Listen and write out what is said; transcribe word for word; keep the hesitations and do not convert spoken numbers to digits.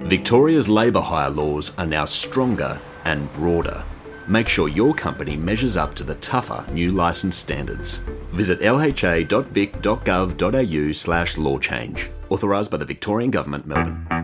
Victoria's labour hire laws are now stronger and broader. Make sure your company measures up to the tougher new licence standards. Visit l h a dot vic dot gov dot a u slash law change. Authorised by the Victorian Government, Melbourne.